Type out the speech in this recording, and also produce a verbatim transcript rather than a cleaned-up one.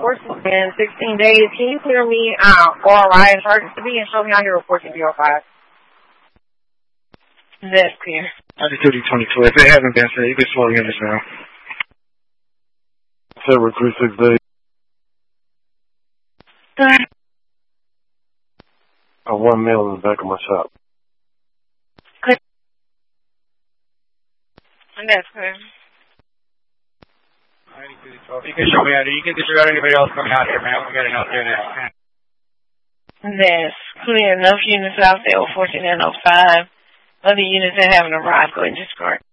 enforcement in sixteen days. Can you clear me out or Ryan Charges to be and show me how your report can be oh five? That's clear. I just do D twenty-two. If it hasn't been said, you can slow units now. Seven three six eight. Good. I one male in the back of my shop. Good. That's clear. You can show me out here. You can disregard anybody else coming out here, man. We got enough here now. That's clear. Enough units out there, fourteen and oh five. Other units that haven't arrived, go and discard.